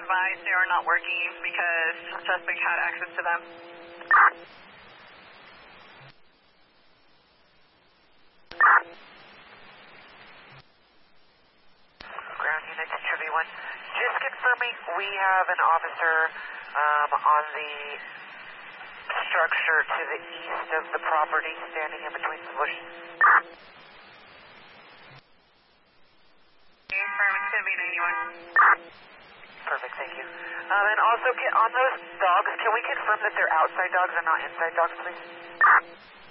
advised they are not working because suspect had access to them. Ground unit to Trivia 1. Just confirming, we have an officer on the structure to the east of the property, standing in between some bushes. Confirm activity 91. Perfect, thank you. And also, on those dogs, can we confirm that they're outside dogs and not inside dogs, please?